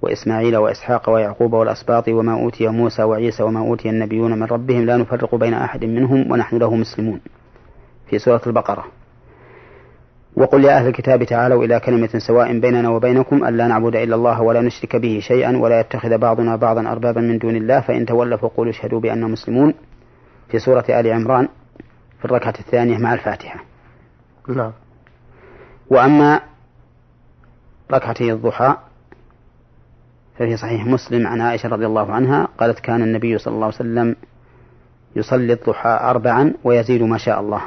وإسماعيل وإسحاق ويعقوب والأسباط وما أوتي موسى وعيسى وما أوتي النبيون من ربهم لا نفرق بين أحد منهم ونحن له مسلمون في سورة البقرة. وقل يا أهل الكتاب تعالوا إلى كلمة سواء بيننا وبينكم ألا نعبد إلا الله ولا نشرك به شيئا ولا يتخذ بعضنا بعضا أربابا من دون الله فإن تولوا فقولوا اشهدوا بأننا مسلمون في سورة آل عمران في الركعة الثانية مع الفاتحة. نعم. وأما ركعتي الضحى ففي صحيح مسلم عن عائشة رضي الله عنها قالت كان النبي صلى الله عليه وسلم يصلي الضحى 4 ويزيد ما شاء الله،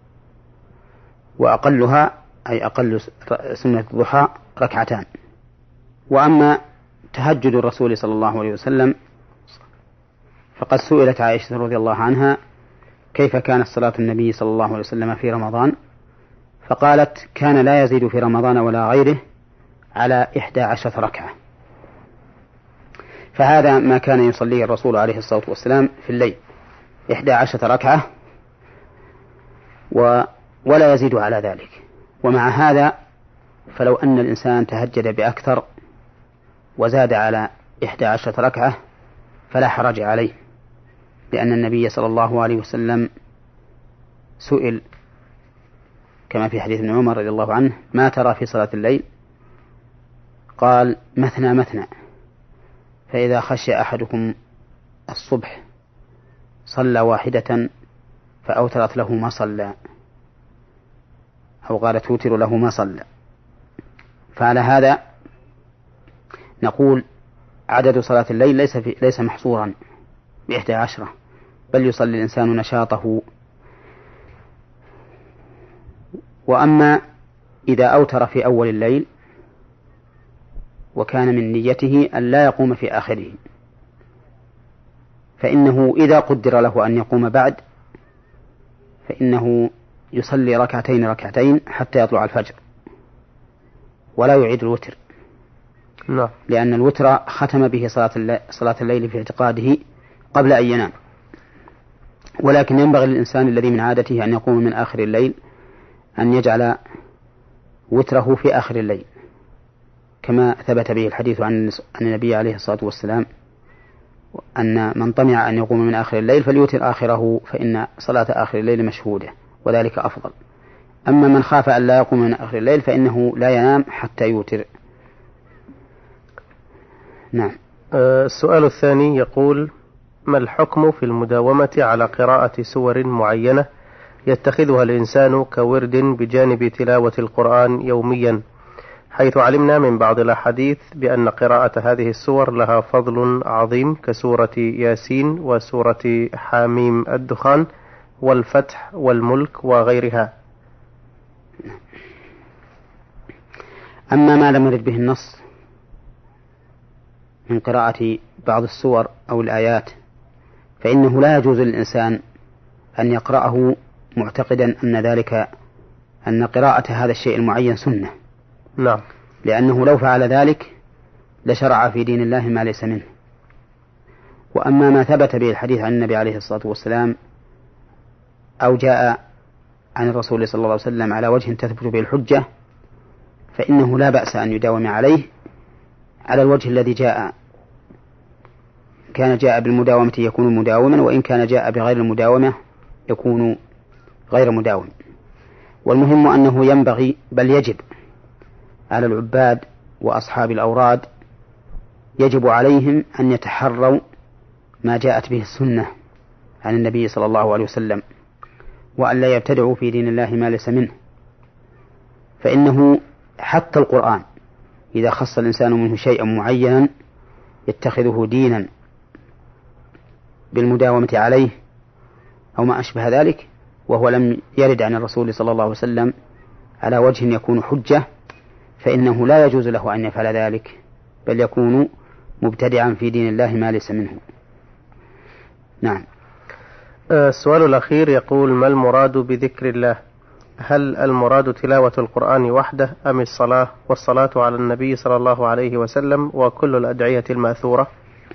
وأقلها أي أقل سنة الضحى 2. وأما تهجد الرسول صلى الله عليه وسلم فقد سئلت عائشة رضي الله عنها كيف كانت صلاة النبي صلى الله عليه وسلم في رمضان، فقالت كان لا يزيد في رمضان ولا غيره على 11 ركعة. فهذا ما كان يصليه الرسول عليه الصلاة والسلام في الليل 11 ركعة ولا يزيد على ذلك. ومع هذا فلو أن الإنسان تهجد بأكثر وزاد على 11 ركعة فلا حرج عليه، لأن النبي صلى الله عليه وسلم سئل كما في حديث ابن عمر رضي الله عنه ما ترى في صلاة الليل؟ قال مثنى مثنى، فإذا خشي أحدكم الصبح صلى واحدة فأوترت له ما صلى، أو قال توتر له ما صلى. فعلى هذا نقول عدد صلاة الليل ليس محصورا ب11، بل يصلي الإنسان نشاطه. وأما إذا أوتر في أول الليل وكان من نيته أن لا يقوم في آخره، فإنه إذا قدر له أن يقوم بعد فإنه يصلي ركعتين حتى يطلع الفجر ولا يعيد الوتر. لا. لأن الوتر ختم به صلاة الليل في اعتقاده قبل أن ينام. ولكن ينبغي للإنسان الذي من عادته أن يقوم من آخر الليل أن يجعل وتره في آخر الليل، كما ثبت به الحديث عن النبي عليه الصلاة والسلام أن من طمع أن يقوم من آخر الليل فليوتر آخره فإن صلاة آخر الليل مشهودة وذلك أفضل. أما من خاف أن لا يقوم من آخر الليل فإنه لا ينام حتى يوتر. نعم. السؤال الثاني يقول: ما الحكم في المداومة على قراءة سور معينة يتخذها الإنسان كورد بجانب تلاوة القرآن يوميا، حيث علمنا من بعض الأحاديث بأن قراءة هذه السور لها فضل عظيم كسورة ياسين وسورة حاميم الدخان والفتح والملك وغيرها؟ أما ما لم يرد به النص من قراءة بعض السور أو الآيات فإنه لا يجوز للإنسان أن يقرأه معتقدا أن قراءة هذا الشيء المعين سنة. نعم. لأنه لو فعل ذلك لشرع في دين الله ما ليس منه. وأما ما ثبت به الحديث عن النبي عليه الصلاة والسلام أو جاء عن الرسول صلى الله عليه وسلم على وجه تثبت به الحجة فإنه لا بأس أن يداوم عليه على الوجه الذي جاء. كان جاء بالمداومة يكون مداوما، وإن كان جاء بغير المداومة يكون غير مداوم. والمهم أنه ينبغي بل يجب على العباد وأصحاب الأوراد يجب عليهم أن يتحروا ما جاءت به السنة عن النبي صلى الله عليه وسلم، وأن لا يبتدعوا في دين الله ما ليس منه. فإنه حتى القرآن إذا خص الإنسان منه شيئا معينا يتخذه دينا بالمداومة عليه أو ما أشبه ذلك وهو لم يرد عن الرسول صلى الله عليه وسلم على وجه يكون حجة، فإنه لا يجوز له أن يفعل ذلك، بل يكون مبتدعا في دين الله ما ليس منه. نعم. السؤال الأخير يقول: ما المراد بذكر الله؟ هل المراد تلاوة القرآن وحده أم الصلاة والصلاة على النبي صلى الله عليه وسلم وكل الأدعية المأثورة؟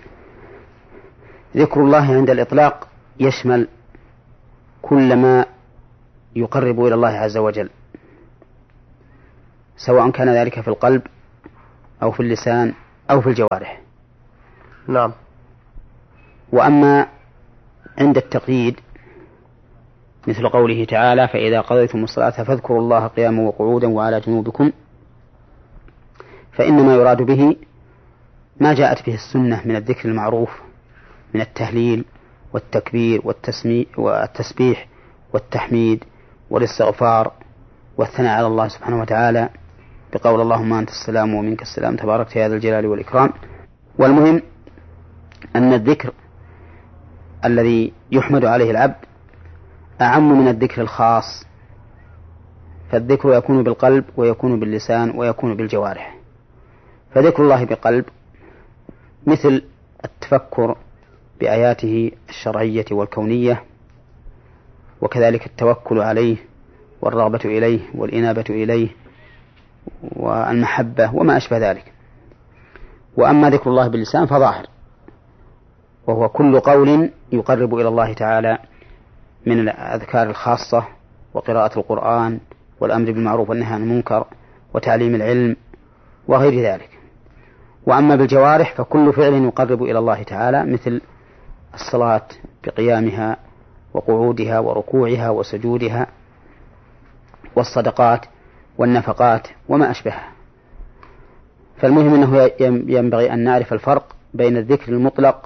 ذكر الله عند الإطلاق يشمل كل ما يقرب إلى الله عز وجل، سواء كان ذلك في القلب أو في اللسان أو في الجوارح. نعم. وأما عند التقييد مثل قوله تعالى: فإذا قضيتم الصلاة فاذكروا الله قياما وقعودا وعلى جنوبكم، فإنما يراد به ما جاءت به السنة من الذكر المعروف من التهليل والتكبير والتسبيح والتحميد والاستغفار والثناء على الله سبحانه وتعالى بقول: اللهم أنت السلام ومنك السلام تباركت يا ذا الجلال والإكرام. والمهم أن الذكر الذي يحمد عليه العبد أعم من الذكر الخاص، فالذكر يكون بالقلب ويكون باللسان ويكون بالجوارح. فذكر الله بقلب مثل التفكر بآياته الشرعية والكونية، وكذلك التوكل عليه والرغبة إليه والإنابة إليه والمحبة وما أشبه ذلك. وأما ذكر الله باللسان فظاهر، وهو كل قول يقرب إلى الله تعالى من الأذكار الخاصة وقراءة القرآن والأمر بالمعروف والنهي عن المنكر وتعليم العلم وغير ذلك. وأما بالجوارح فكل فعل يقرب إلى الله تعالى مثل الصلاة بقيامها وقعودها وركوعها وسجودها والصدقات والنفقات وما أشبهها. فالمهم أنه ينبغي أن نعرف الفرق بين الذكر المطلق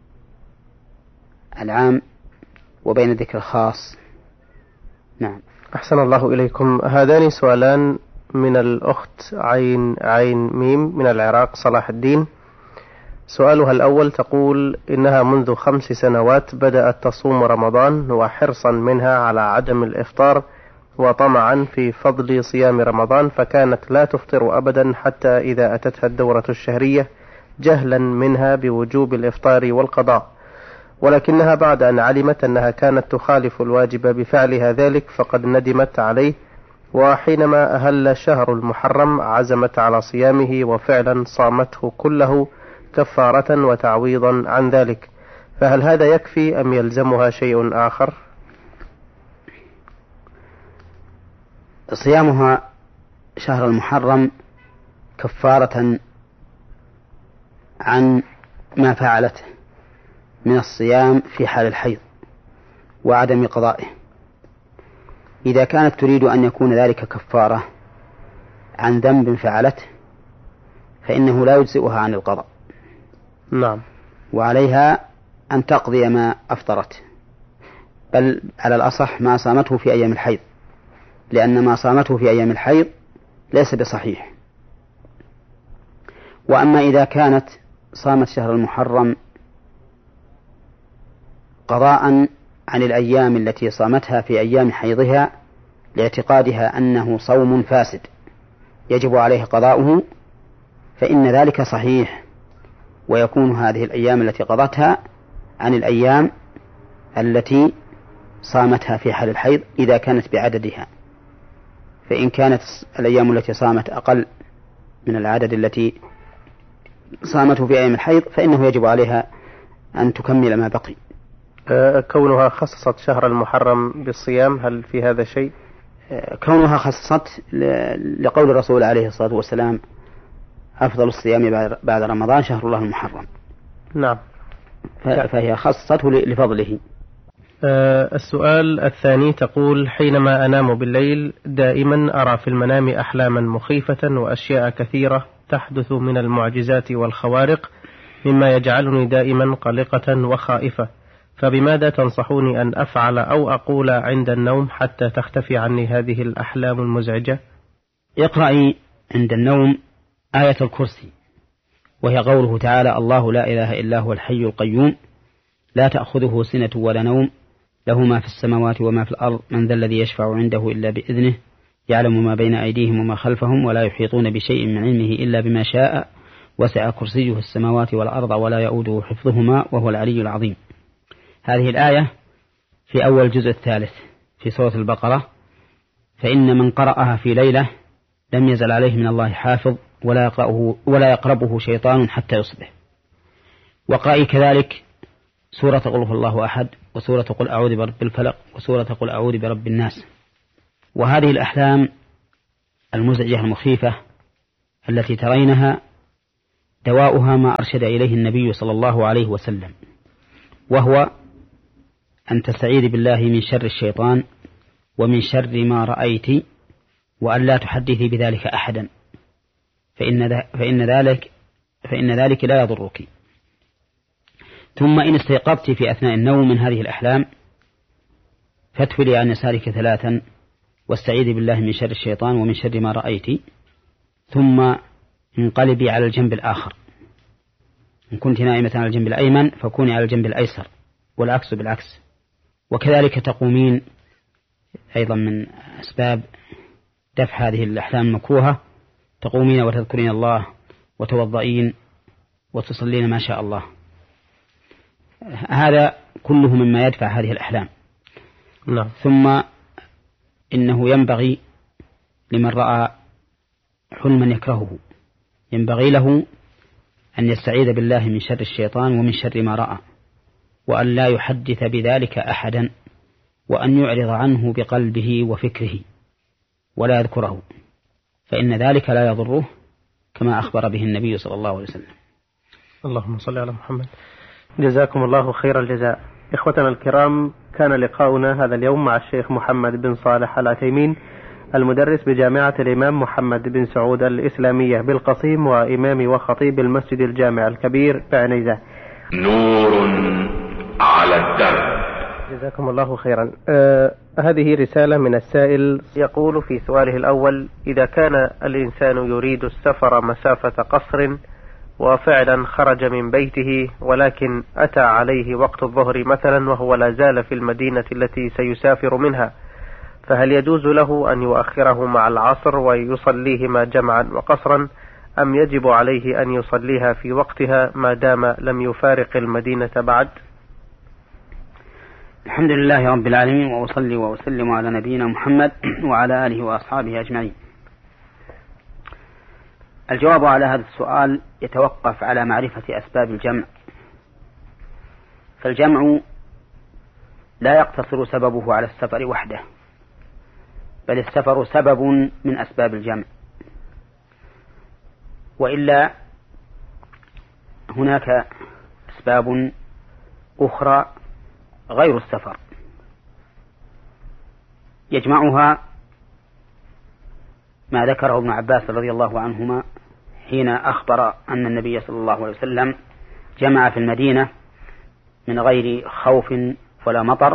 العام وبين الذكر الخاص. نعم. أحسن الله إليكم. هذان سؤالان من الأخت عين ميم من العراق صلاح الدين. سؤالها الأول تقول إنها منذ 5 سنوات بدأت تصوم رمضان، وحرصا منها على عدم الإفطار وطمعا في فضل صيام رمضان، فكانت لا تفطر أبدا حتى إذا أتتها الدورة الشهرية، جهلا منها بوجوب الإفطار والقضاء. ولكنها بعد أن علمت أنها كانت تخالف الواجب بفعلها ذلك فقد ندمت عليه، وحينما أهل شهر المحرم عزمت على صيامه وفعلا صامته كله كفارة وتعويضا عن ذلك، فهل هذا يكفي أم يلزمها شيء آخر؟ صيامها شهر المحرم كفارة عن ما فعلته من الصيام في حال الحيض وعدم قضائه. إذا كانت تريد أن يكون ذلك كفارة عن ذنب فعلته فإنه لا يجزئها عن القضاء. نعم. وعليها أن تقضي ما أفطرت، بل على الأصح ما صامته في أيام الحيض، لأن ما صامته في أيام الحيض ليس بصحيح. وأما إذا كانت صامت شهر المحرم قضاء عن الأيام التي صامتها في أيام حيضها لاعتقادها أنه صوم فاسد يجب عليه قضاؤه، فإن ذلك صحيح، ويكون هذه الأيام التي قضتها عن الأيام التي صامتها في حال الحيض إذا كانت بعددها. فإن كانت الأيام التي صامت أقل من العدد التي صامته في أيام الحيض فإنه يجب عليها أن تكمل ما بقي. كونها خصصت شهر المحرم بالصيام هل في هذا شيء؟ كونها خصصت لقول الرسول عليه الصلاة والسلام: أفضل الصيام بعد رمضان شهر الله المحرم. نعم. فهي خصصته لفضله. السؤال الثاني تقول: حينما أنام بالليل دائما أرى في المنام أحلاما مخيفة وأشياء كثيرة تحدث من المعجزات والخوارق، مما يجعلني دائما قلقة وخائفة، فبماذا تنصحوني أن أفعل أو أقول عند النوم حتى تختفي عني هذه الأحلام المزعجة؟ اقرأي عند النوم آية الكرسي، وهي قوله تعالى: الله لا إله إلا هو الحي القيوم لا تأخذه سنة ولا نوم له ما في السماوات وما في الأرض من ذا الذي يشفع عنده إلا بإذنه يعلم ما بين أيديهم وما خلفهم ولا يحيطون بشيء من علمه إلا بما شاء وسع كرسيه السماوات والأرض ولا يؤوده حفظهما وهو العلي العظيم. هذه الآية في أول الجزء 3 في سورة البقرة، فإن من قرأها في ليلة لم يزل عليه من الله حافظ ولا يقربه شيطان حتى يصبح. وقرأي كذلك سورة قل هو الله أحد، وسورة قل أعوذ برب الفلق، وسورة قل أعوذ برب الناس. وهذه الأحلام المزعجة المخيفة التي ترينها دواؤها ما أرشد إليه النبي صلى الله عليه وسلم، وهو أن تستعيذ بالله من شر الشيطان ومن شر ما رأيت، وأن لا تحدثي بذلك أحدا، فإن ذلك لا يضرك. ثم إن استيقظت في أثناء النوم من هذه الأحلام فاتولي عن يسارك 3 واستعيذي بالله من شر الشيطان ومن شر ما رأيت، ثم انقلبي على الجنب الآخر. إن كنت نائمة على الجنب الأيمن فكوني على الجنب الأيسر، والعكس بالعكس. وكذلك تقومين أيضا من أسباب دفع هذه الأحلام المكروهة، تقومين وتذكرين الله وتوضئين وتصلين ما شاء الله. هذا كله مما يدفع هذه الأحلام. ثم إنه ينبغي لمن رأى حلما يكرهه، ينبغي له أن يستعيذ بالله من شر الشيطان ومن شر ما رأى، وأن لا يحدث بذلك أحدا، وأن يعرض عنه بقلبه وفكره ولا يذكره، فإن ذلك لا يضره، كما أخبر به النبي صلى الله عليه وسلم. اللهم صل على محمد. جزاكم الله خير الجزاء. إخوتنا الكرام، كان لقاؤنا هذا اليوم مع الشيخ محمد بن صالح العثيمين، المدرس بجامعة الإمام محمد بن سعود الإسلامية بالقصيم، وإمام وخطيب المسجد الجامع الكبير بعنيزة. نور على الدرب. جزاكم الله خيرا. هذه رسالة من السائل، يقول في سؤاله الأول: إذا كان الإنسان يريد السفر مسافة قصر وفعلا خرج من بيته، ولكن أتى عليه وقت الظهر مثلا وهو لا زال في المدينة التي سيسافر منها، فهل يجوز له أن يؤخره مع العصر ويصليهما جمعا وقصرا، أم يجب عليه أن يصليها في وقتها ما دام لم يفارق المدينة بعد؟ الحمد لله رب العالمين، وأصلي وأسلم على نبينا محمد وعلى آله وأصحابه أجمعين. الجواب على هذا السؤال يتوقف على معرفة أسباب الجمع. فالجمع لا يقتصر سببه على السفر وحده، بل السفر سبب من أسباب الجمع، وإلا هناك أسباب أخرى غير السفر يجمعها ما ذكره ابن عباس رضي الله عنهما حين أخبر أن النبي صلى الله عليه وسلم جمع في المدينة من غير خوف ولا مطر،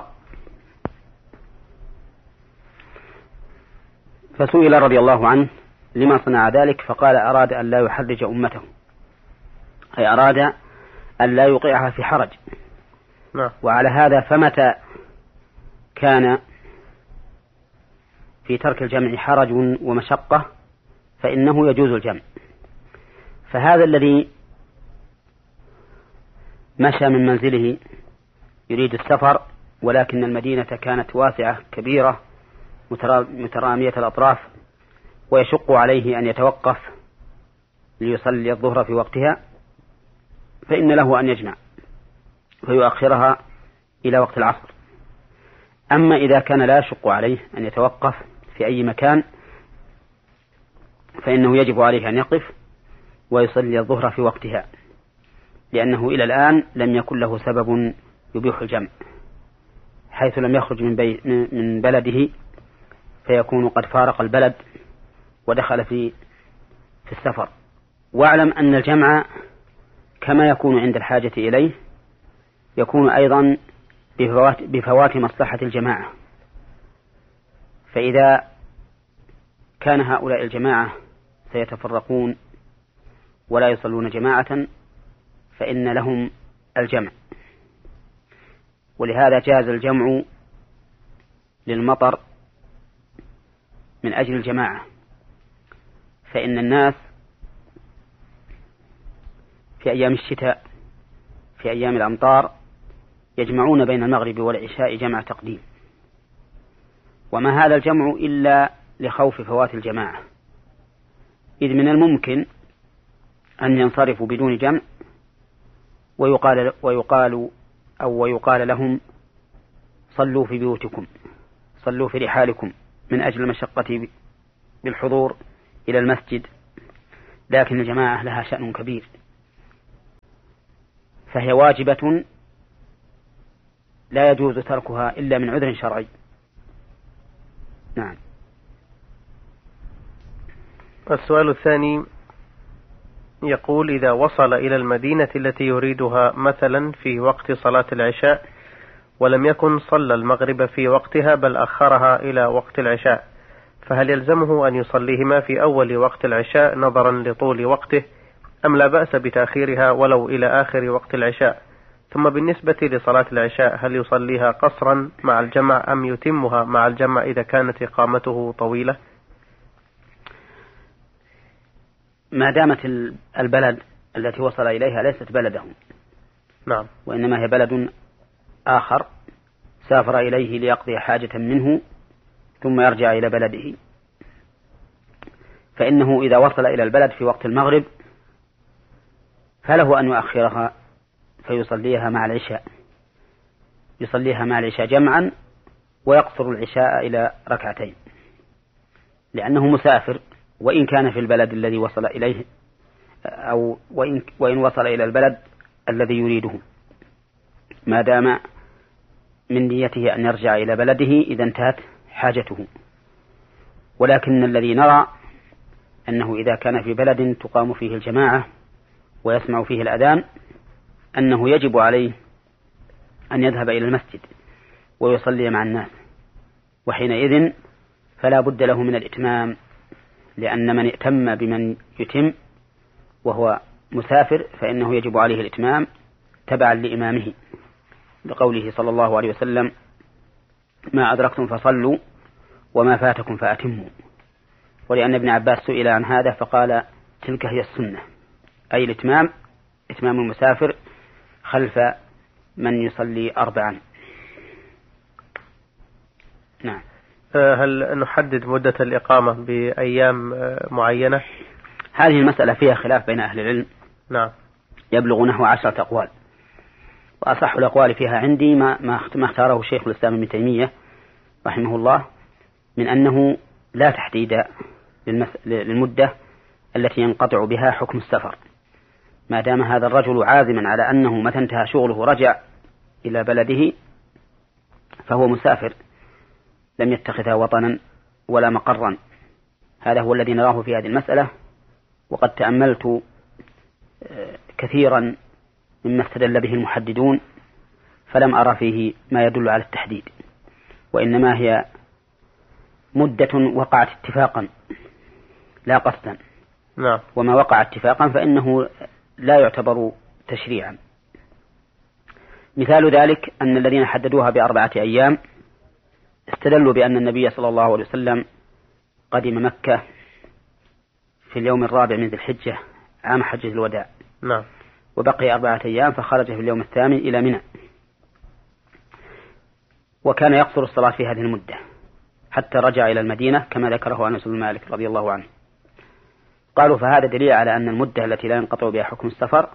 فسئل رضي الله عنه لما صنع ذلك، فقال: أراد أن لا يحرج أمته، أي أراد أن لا يوقعها في حرج. وعلى هذا فمتى كان في ترك الجمع حرج ومشقة فإنه يجوز الجمع. فهذا الذي مشى من منزله يريد السفر، ولكن المدينة كانت واسعة كبيرة مترامية الأطراف، ويشق عليه أن يتوقف ليصلي الظهر في وقتها، فإن له أن يجمع ويؤخرها إلى وقت العصر. أما إذا كان لا يشق عليه أن يتوقف في أي مكان فإنه يجب عليه أن يقف ويصلي الظهر في وقتها، لأنه إلى الآن لم يكن له سبب يبيح الجمع، حيث لم يخرج من بلده، فيكون قد فارق البلد ودخل في السفر. واعلم أن الجمع كما يكون عند الحاجة إليه يكون أيضا بفوات مصلحة الجماعة. فإذا كان هؤلاء الجماعة سيتفرقون ولا يصلون جماعة فإن لهم الجمع، ولهذا جاز الجمع للمطر من أجل الجماعة، فإن الناس في أيام الشتاء في أيام الأمطار يجمعون بين المغرب والعشاء جمع تقديم، وما هذا الجمع إلا لخوف فوات الجماعة، إذ من الممكن أن ينصرفوا بدون جمع ويقال لهم صلوا في بيوتكم، صلوا في رحالكم، من أجل المشقة بالحضور إلى المسجد. لكن الجماعة لها شأن كبير، فهي واجبة لا يجوز تركها إلا من عذر شرعي. نعم. السؤال الثاني يقول: إذا وصل إلى المدينة التي يريدها مثلا في وقت صلاة العشاء ولم يكن صلى المغرب في وقتها بل أخرها إلى وقت العشاء، فهل يلزمه أن يصليهما في أول وقت العشاء نظرا لطول وقته، أم لا بأس بتأخيرها ولو إلى آخر وقت العشاء؟ ثم بالنسبة لصلاة العشاء هل يصليها قصرا مع الجمع أم يتمها مع الجمع إذا كانت إقامته طويلة؟ ما دامت البلد التي وصل إليها ليست بلده، نعم، وإنما هي بلد آخر سافر إليه ليقضي حاجة منه ثم يرجع إلى بلده، فإنه إذا وصل إلى البلد في وقت المغرب فله أن يؤخرها فيصليها مع العشاء، يصليها مع العشاء جمعا ويقصر العشاء إلى ركعتين، لأنه مسافر وإن كان في البلد الذي وصل إليه، أو وإن وصل إلى البلد الذي يريده، ما دام من نيته أن يرجع إلى بلده إذا انتهت حاجته. ولكن الذي نرى أنه إذا كان في بلد تقام فيه الجماعة ويسمع فيه الأذان أنه يجب عليه أن يذهب إلى المسجد ويصلي مع الناس، وحينئذ فلا بد له من الإتمام، لأن من ائتم بمن يتم وهو مسافر فإنه يجب عليه الإتمام تبعا لإمامه، لقوله صلى الله عليه وسلم: ما أدركتم فصلوا وما فاتكم فأتموا. ولأن ابن عباس سئل عن هذا فقال: تلك هي السنة، أي الإتمام، إتمام المسافر خلف من يصلي أربعا. نعم. هل نحدد مدة الإقامة بأيام معينة؟ هذه المسألة فيها خلاف بين أهل العلم، نعم، يبلغ نحو 10 أقوال، وأصح الأقوال فيها عندي ما اختاره الشيخ الإسلام ابن تيمية رحمه الله، من أنه لا تحديد للمدة التي ينقطع بها حكم السفر، ما دام هذا الرجل عازما على أنه متى انتهى شغله رجع إلى بلده فهو مسافر لم يتخذها وطنا ولا مقرا. هذا هو الذي نراه في هذه المسألة، وقد تأملت كثيرا مما استدل به المحددون فلم أرى فيه ما يدل على التحديد، وإنما هي مدة وقعت اتفاقا لا قصدا، نعم، وما وقع اتفاقا فإنه لا يعتبر تشريعا. مثال ذلك أن الذين حددوها ب4 أيام استدلوا بأن النبي صلى الله عليه وسلم قدم مكة في اليوم 4 من ذي الحجة عام حجة الوداع، نعم، وبقي 4 أيام فخرج في اليوم 8 إلى منى، وكان يقصر الصلاة في هذه المدة حتى رجع إلى المدينة كما ذكره أنس بن مالك رضي الله عنه. قالوا فهذا دليل على أن المدة التي لا ينقطع بها حكم السفر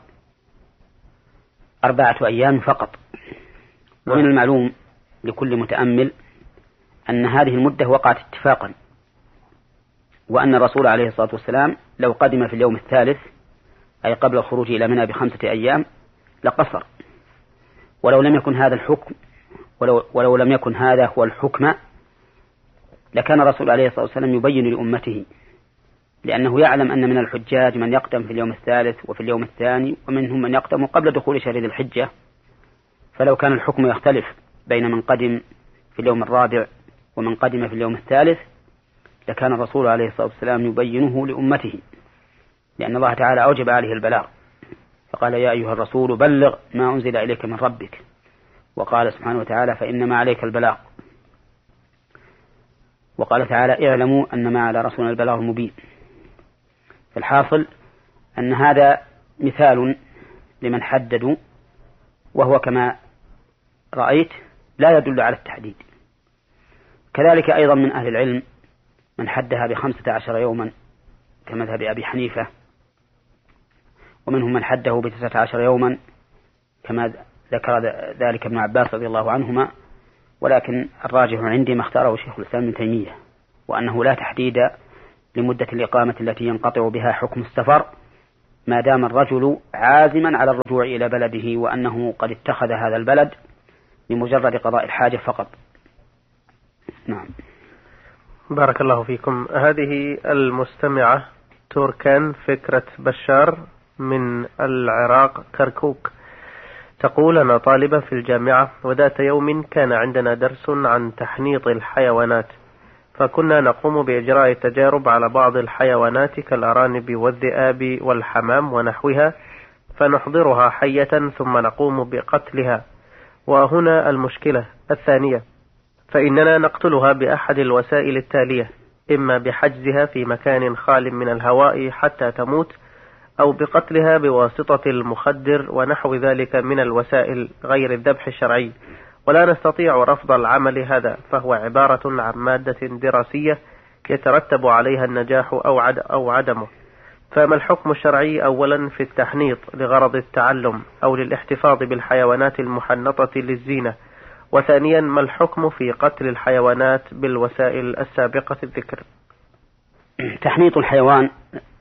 4 أيام فقط. ومن المعلوم لكل متأمل أن هذه المدة وقعت اتفاقا، وأن الرسول عليه الصلاة والسلام لو قدم في اليوم 3 أي قبل الخروج إلى منى ب5 أيام لقصر، ولو لم يكن هذا الحكم ولو لم يكن هذا هو الحكم لكان الرسول عليه الصلاة والسلام يبين لأمته، لأنه يعلم أن من الحجاج من يقدم في اليوم 3 وفي اليوم 2 ومنهم من يقدم قبل دخول شهر ذي الحجة، فلو كان الحكم يختلف بين من قدم في اليوم 4 ومن قدم في اليوم 3 لكان الرسول عليه الصلاة والسلام يبينه لأمته، لأن الله تعالى أوجب عليه البلاغ فقال: يا أيها الرسول بلغ ما أنزل إليك من ربك، وقال سبحانه وتعالى: فإنما عليك البلاغ، وقال تعالى: اعلموا أنما على رسولنا البلاغ المبين. الحاصل أن هذا مثال لمن حددوا، وهو كما رأيت لا يدل على التحديد. كذلك أيضا من أهل العلم من حدها ب15 يوما كمذهب أبي حنيفة، ومنهم من حده ب19 يوما كما ذكر ذلك ابن عباس رضي الله عنهما، ولكن الراجح عندي ما اختاره شيخ الإسلام ابن تيمية، وأنه لا تحديد لمدة الإقامة التي ينقطع بها حكم السفر ما دام الرجل عازما على الرجوع إلى بلده وأنه قد اتخذ هذا البلد بمجرد قضاء الحاجة فقط. نعم. بارك الله فيكم. هذه المستمعة توركان فكرة بشار من العراق كركوك تقول: أنا طالبة في الجامعة، وذات يوم كان عندنا درس عن تحنيط الحيوانات، فكنا نقوم بإجراء التجارب على بعض الحيوانات كالأرانب والذئاب والحمام ونحوها، فنحضرها حية ثم نقوم بقتلها. وهنا المشكلة الثانية، فإننا نقتلها بأحد الوسائل التالية: إما بحجزها في مكان خال من الهواء حتى تموت، أو بقتلها بواسطة المخدر ونحو ذلك من الوسائل غير الذبح الشرعي، ولا نستطيع رفض العمل هذا، فهو عبارة عن مادة دراسية يترتب عليها النجاح أو عدمه. فما الحكم الشرعي أولا في التحنيط لغرض التعلم أو للاحتفاظ بالحيوانات المحنطة للزينة؟ وثانيا، ما الحكم في قتل الحيوانات بالوسائل السابقة الذكر؟ تحنيط الحيوان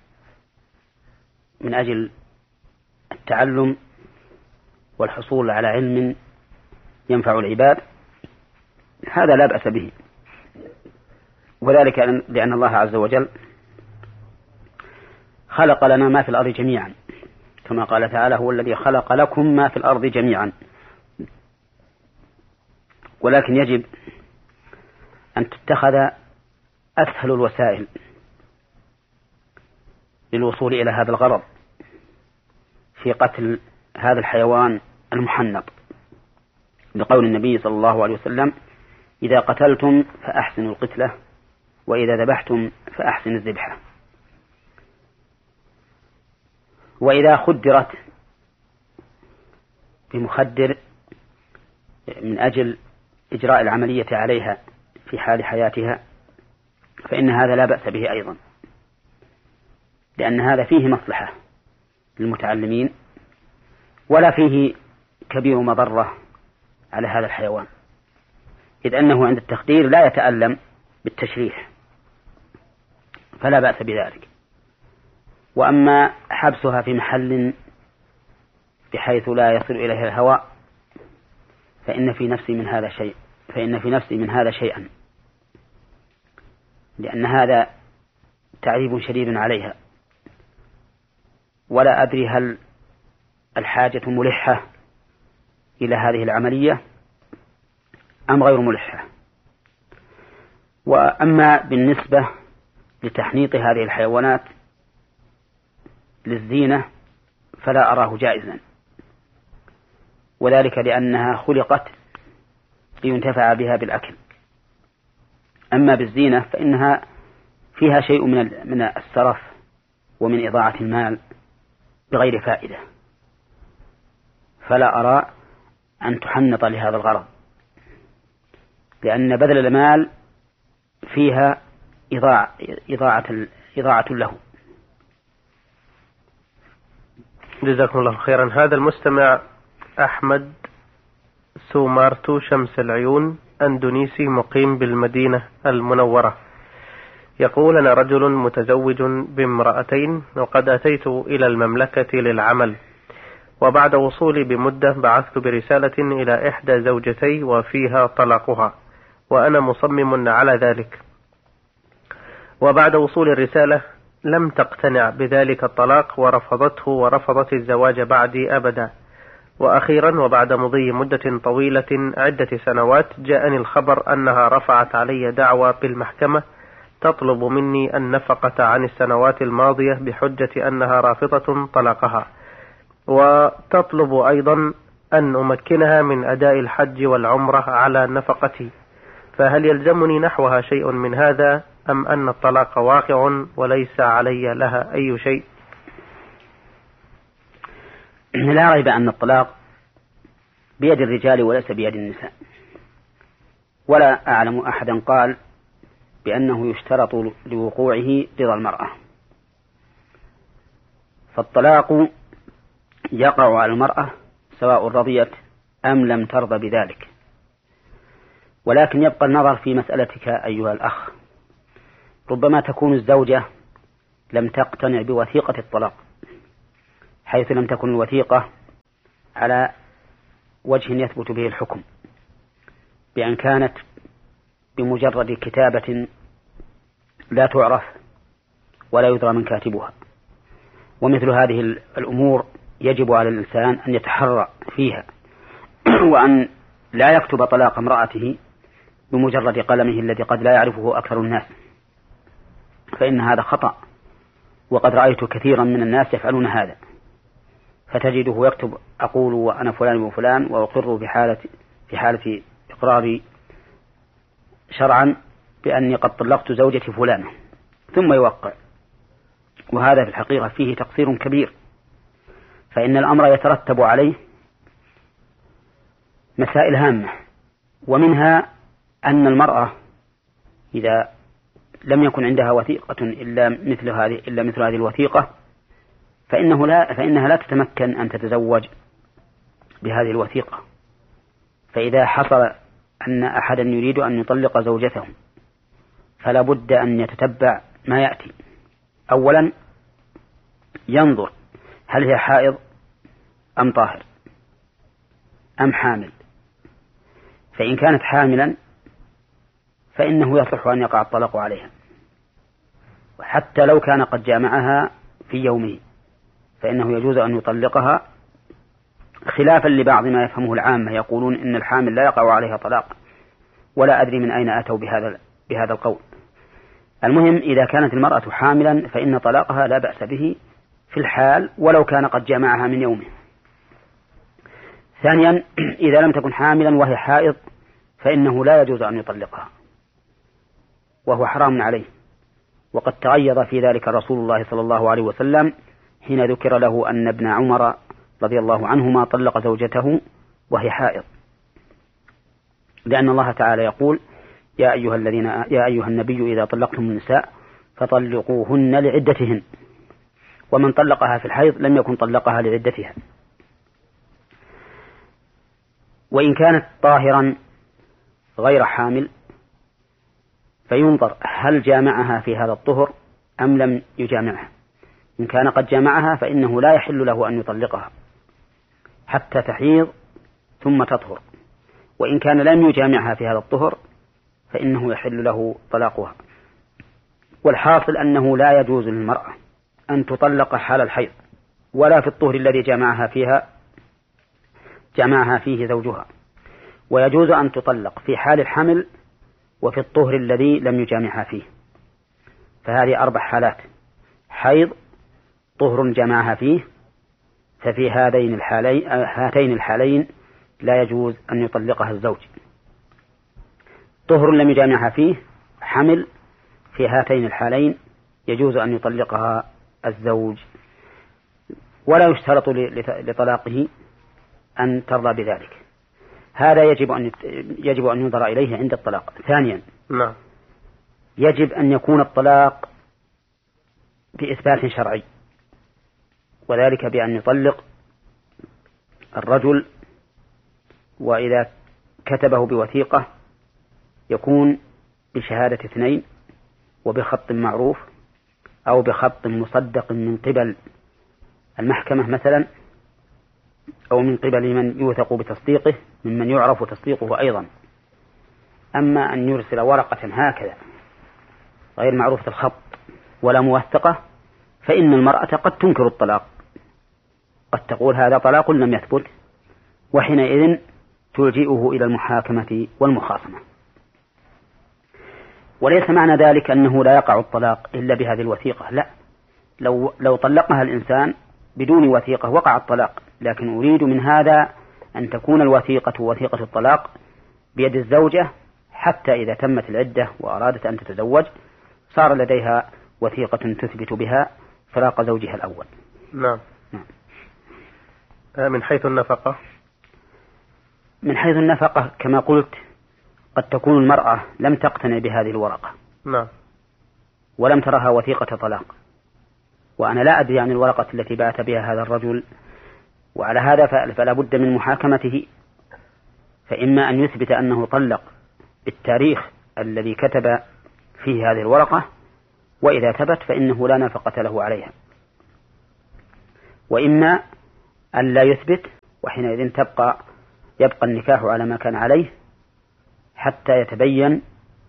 من أجل التعلم والحصول على علم ينفع العباد هذا لا بأس به، وذلك لأن الله عز وجل خلق لنا ما في الأرض جميعا، كما قال تعالى: هو الذي خلق لكم ما في الأرض جميعا. ولكن يجب أن تتخذ أسهل الوسائل للوصول إلى هذا الغرض في قتل هذا الحيوان المحنط، بقول النبي صلى الله عليه وسلم: إذا قتلتم فأحسنوا القتلة، وإذا ذبحتم فأحسنوا الذبحة. وإذا خدرت بمخدر من أجل إجراء العملية عليها في حال حياتها فإن هذا لا بأس به أيضا، لأن هذا فيه مصلحة للمتعلمين ولا فيه كبير مضرة على هذا الحيوان، إذ أنه عند التخدير لا يتألم بالتشريح، فلا بأس بذلك. وأما حبسها في محل بحيث لا يصل إليها الهواء فإن في نفسي من هذا شيئا، لأن هذا تعذيب شديد عليها، ولا أدري هل الحاجة ملحة إلى هذه العملية أم غير ملحة. وأما بالنسبة لتحنيط هذه الحيوانات للزينة فلا أراه جائزا، وذلك لأنها خلقت لينتفع بها بالأكل. أما بالزينة فإنها فيها شيء من السرف ومن إضاعة المال بغير فائدة، فلا أرى أن تحنط لهذا الغرض، لأن بذل المال فيها إضاعة له. جزاكم الله خيرا. هذا المستمع أحمد سومارتو شمس العيون أندونيسي مقيم بالمدينة المنورة يقول: أنا رجل متزوج بامرأتين، وقد أتيت إلى المملكة للعمل، وبعد وصولي بمدة بعثت برسالة إلى إحدى زوجتي وفيها طلاقها، وأنا مصمم على ذلك. وبعد وصول الرسالة لم تقتنع بذلك الطلاق ورفضته ورفضت الزواج بعدي أبدا. وأخيرا وبعد مضي مدة طويلة عدة سنوات جاءني الخبر أنها رفعت علي دعوى بالمحكمة تطلب مني النفقة عن السنوات الماضية بحجة أنها رافضة طلاقها، وتطلب أيضا أن أمكنها من أداء الحج والعمرة على نفقتي، فهل يلزمني نحوها شيء من هذا أم أن الطلاق واقع وليس علي لها أي شيء؟ لا ريب أن الطلاق بيد الرجال وليس بيد النساء، ولا أعلم أحدا قال بأنه يشترط لوقوعه رضا المرأة، فالطلاق يقع على المرأة سواء رضيت أم لم ترضى بذلك. ولكن يبقى النظر في مسألتك أيها الأخ، ربما تكون الزوجة لم تقتنع بوثيقة الطلاق حيث لم تكن الوثيقة على وجه يثبت به الحكم، بأن كانت بمجرد كتابة لا تعرف ولا يدرى من كاتبها. ومثل هذه الأمور يجب على الإنسان أن يتحرى فيها، وأن لا يكتب طلاق امرأته بمجرد قلمه الذي قد لا يعرفه أكثر الناس، فإن هذا خطأ، وقد رأيت كثيرا من الناس يفعلون هذا، فتجده يكتب أقول وأنا فلان وفلان وأقر في حالة إقراري شرعا بأني قد طلقت زوجتي فلانة، ثم يوقع، وهذا في الحقيقة فيه تقصير كبير، فإن الأمر يترتب عليه مسائل هامة، ومنها أن المرأة إذا لم يكن عندها وثيقة إلا مثل هذه الوثيقة فإنها لا تتمكن أن تتزوج بهذه الوثيقة. فإذا حصل أن أحدا يريد أن يطلق زوجته فلا بد أن يتتبع ما يأتي. أولا ينظر هل هي حائض أم طاهر أم حامل، فإن كانت حاملا فإنه يصح أن يقع الطلاق عليها، وحتى لو كان قد جامعها في يومه فإنه يجوز أن يطلقها، خلافا لبعض ما يفهمه العامة يقولون إن الحامل لا يقع عليها طلاق، ولا أدري من أين أتوا بهذا القول. المهم إذا كانت المرأة حاملا فإن طلاقها لا بأس به في الحال ولو كان قد جامعها من يومه. ثانيا إذا لم تكن حاملا وهي حائض فإنه لا يجوز أن يطلقها، وهو حرام عليه، وقد تغيظ في ذلك رسول الله صلى الله عليه وسلم حين ذكر له أن ابن عمر رضي الله عنهما طلق زوجته وهي حائض، لأن الله تعالى يقول يا أيها النبي إذا طلقتم النساء فطلقوهن لعدتهن، ومن طلقها في الحيض لم يكن طلقها لعدتها. وإن كانت طاهرا غير حامل فينظر هل جامعها في هذا الطهر أم لم يجامعها. إن كان قد جامعها فإنه لا يحل له أن يطلقها حتى تحيض ثم تطهر، وإن كان لم يجامعها في هذا الطهر فإنه يحل له طلاقها. والحاصل أنه لا يجوز للمرأة أن تطلق حال الحيض ولا في الطهر الذي جامعها فيه زوجها، ويجوز أن تطلق في حال الحمل وفي الطهر الذي لم يجامعها فيه. فهذه 4 حالات: حيض، طهر جمعها فيه، ففي هاتين الحالين لا يجوز أن يطلقها الزوج. طهر لم يجامعها فيه، حمل، في هاتين الحالين يجوز أن يطلقها الزوج، ولا يشترط لطلاقه أن ترضى بذلك. هذا يجب أن ينظر إليه عند الطلاق. ثانيا يجب أن يكون الطلاق بإثبات شرعي، وذلك بأن يطلق الرجل، وإذا كتبه بوثيقة يكون بشهادة 2 وبخط معروف أو بخط مصدق من قبل المحكمة مثلا، أو من قبل من يوثق بتصديقه ممن يعرف تصديقه أيضا. أما أن يرسل ورقة هكذا غير معروفة الخط ولا موثقة فإن المرأة قد تنكر الطلاق، قد تقول هذا طلاق لم يثبت، وحينئذ تلجئه إلى المحاكمة والمخاصمة. وليس معنى ذلك أنه لا يقع الطلاق إلا بهذه الوثيقة، لا، لو طلقها الإنسان بدون وثيقة وقع الطلاق، لكن أريد من هذا أن تكون الوثيقة وثيقة الطلاق بيد الزوجة، حتى إذا تمت العدة وأرادت أن تتزوج صار لديها وثيقة تثبت بها فراق زوجها الأول. نعم. من حيث النفقة؟ من حيث النفقة كما قلت قد تكون المرأة لم تقتنع بهذه الورقة، نعم، ولم ترها وثيقة طلاق، وأنا لا أدري عن الورقة التي بعث بها هذا الرجل، وعلى هذا فلا بد من محاكمته، فإما أن يثبت أنه طلق بالتاريخ الذي كتب فيه هذه الورقة، وإذا ثبت فإنه لا نفقة له عليها. وإما أن لا يثبت، وحينئذ يبقى النكاح على ما كان عليه حتى يتبين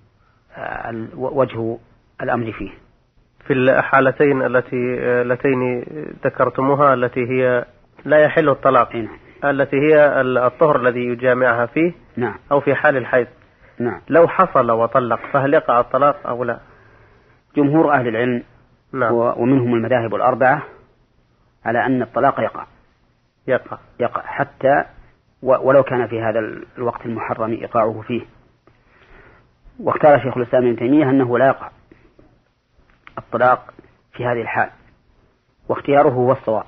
وجه الأمر فيه. في الحالتين اللتين ذكرتموها التي هي لا يحل الطلاق، التي هي الطهر الذي يجامعها فيه، نعم، أو في حال الحيض، نعم، لو حصل وطلق فهل يقع الطلاق أو لا؟ جمهور أهل العلم، نعم، ومنهم المذاهب الأربعة، على أن الطلاق يقع حتى ولو كان في هذا الوقت المحرم إيقاعه فيه. واختار شيخ الإسلام ابن تيمية أنه لا يقع الطلاق في هذه الحال، واختياره هو الصواب،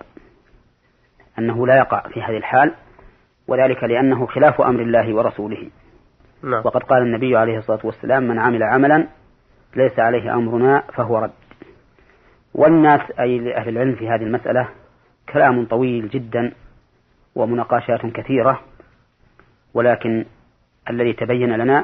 أنه لا يقع في هذه الحال، وذلك لأنه خلاف أمر الله ورسوله. نعم. وقد قال النبي عليه الصلاة والسلام: من عمل عملا ليس عليه أمرنا فهو رد. والناس أي أهل العلم في هذه المسألة كلام طويل جدا ومناقشات كثيرة، ولكن الذي تبين لنا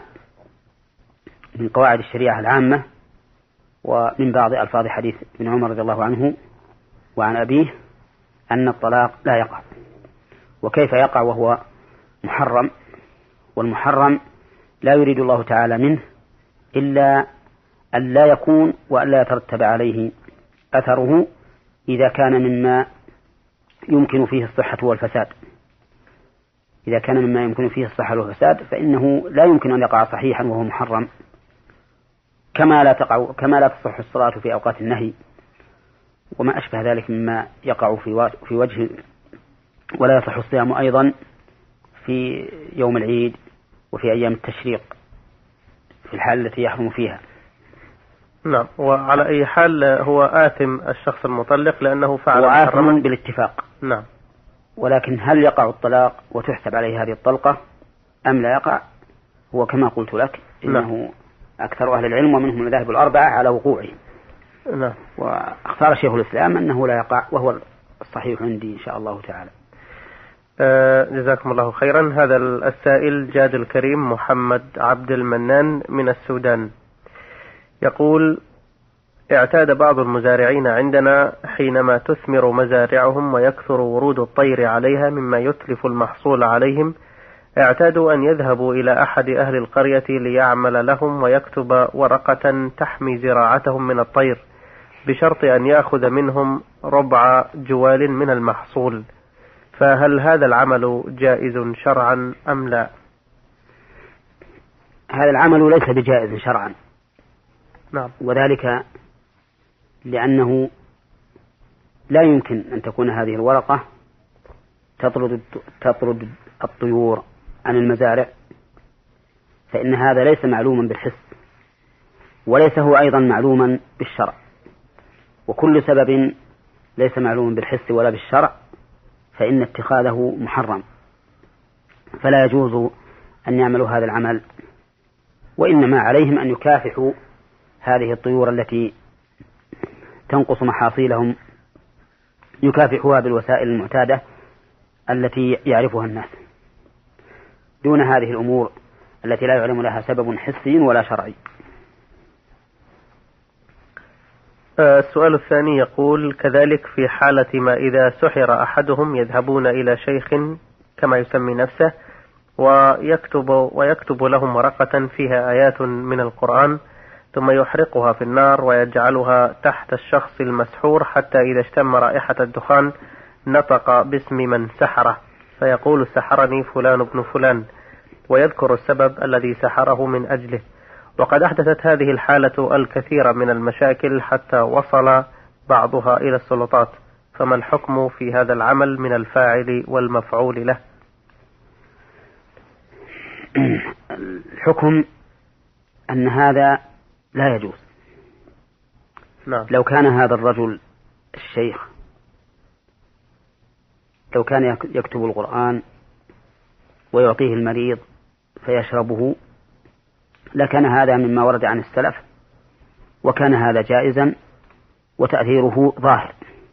من قواعد الشريعة العامة ومن بعض ألفاظ حديث ابن عمر رضي الله عنه وعن أبيه أن الطلاق لا يقع. وكيف يقع وهو محرم؟ والمحرم لا يريد الله تعالى منه إلا أن لا يكون وأن لا يترتب عليه أثره إذا كان مما يمكن فيه الصحة والفساد. إذا كان مما يمكن فيه الصحة والفساد فإنه لا يمكن أن يقع صحيحا وهو محرم، كما لا تصح الصلاة في أوقات النهي وما أشبه ذلك مما يقع في وجه، ولا يصح الصيام أيضا في يوم العيد وفي أيام التشريق في الحال التي يحرم فيها. نعم. وعلى أي حال هو آثم الشخص المطلق لأنه فعل وآثم بالاتفاق. نعم. ولكن هل يقع الطلاق وتحسب عليه هذه الطلقة أم لا يقع؟ هو كما قلت لك إنه أكثر أهل العلم ومنهم المذاهب الأربعة على وقوعه. نعم. واختار شيخ الإسلام أنه لا يقع، وهو الصحيح عندي إن شاء الله تعالى. جزاكم الله خيرا. هذا السائل جاد الكريم محمد عبد المنان من السودان يقول: اعتاد بعض المزارعين عندنا حينما تثمر مزارعهم ويكثر ورود الطير عليها مما يتلف المحصول عليهم، اعتادوا أن يذهبوا إلى أحد أهل القرية ليعمل لهم ويكتب ورقة تحمي زراعتهم من الطير، بشرط أن يأخذ منهم ربع جوال من المحصول، فهل هذا العمل جائز شرعا أم لا؟ هذا العمل ليس بجائز شرعا. نعم. وذلك لأنه لا يمكن أن تكون هذه الورقة تطرد الطيور عن المزارع، فإن هذا ليس معلوما بالحس، وليس هو أيضا معلوما بالشرع، وكل سبب ليس معلوما بالحس ولا بالشرع فإن اتخاذه محرم، فلا يجوز أن يعملوا هذا العمل، وإنما عليهم أن يكافحوا هذه الطيور التي تنقص محاصيلهم، يكافحوها بالوسائل المعتادة التي يعرفها الناس، دون هذه الأمور التي لا يعلم لها سبب حسي ولا شرعي. السؤال الثاني يقول: كذلك في حالة ما إذا سحر أحدهم يذهبون إلى شيخ كما يسمي نفسه ويكتب لهم ورقة فيها آيات من القرآن، ثم يحرقها في النار ويجعلها تحت الشخص المسحور حتى إذا اشتم رائحة الدخان نطق باسم من سحره فيقول: سحرني فلان ابن فلان، ويذكر السبب الذي سحره من أجله. وقد أحدثت هذه الحالة الكثير من المشاكل حتى وصل بعضها إلى السلطات، فما الحكم في هذا العمل من الفاعل والمفعول له؟ الحكم أن هذا لا يجوز. نعم. لو كان هذا الرجل الشيخ لو كان يكتب القرآن ويعطيه المريض فيشربه لكان هذا مما ورد عن السلف، وكان هذا جائزا وتأثيره ظاهر.